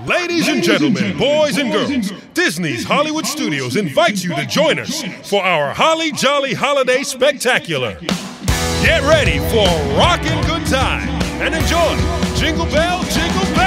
Ladies and gentlemen, boys and girls, Disney's Hollywood Studios invites you to join us for our Holly Jolly Holiday Spectacular. Get ready for a rockin' good time and enjoy Jingle Bell, Jingle Bell.